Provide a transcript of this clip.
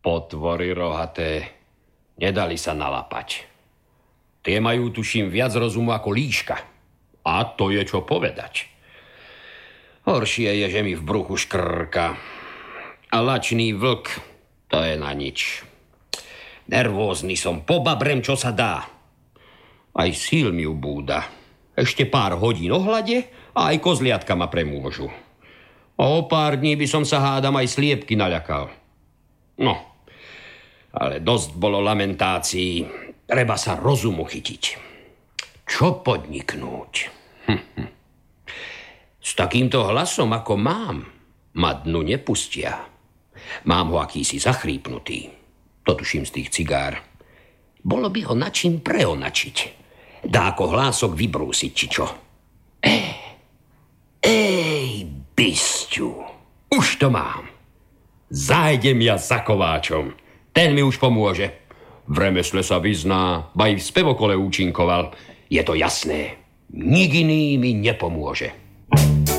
Potvory rohaté nedali sa nalapať. Tie majú, tuším, viac rozumu ako líška. A to je čo povedať. Horšie je, že mi v bruchu škrka. A lačný vlk, to je na nič. Nervózny som, pobabrem, čo sa dá. Aj síl mi ubúda. Ešte pár hodín ohľade a aj kozliatka ma premôžu. O pár dní by som sa hádam aj sliepky naľakal. No, ale dosť bolo lamentácií. Treba sa rozumu chytiť. Čo podniknúť? S takýmto hlasom, ako mám, ma dnu nepustia. Mám ho akýsi zachrípnutý. To tuším z tých cigár. Bolo by ho načím preonačiť. Dá ako hlások vybrúsiť, či čo. Ej, bysťu. Už to mám. Zájdem ja za kováčom. Ten mi už pomôže. V remesle sa vyzná, ba i v spevokole účinkoval. Je to jasné. Nik iný mi nepomôže.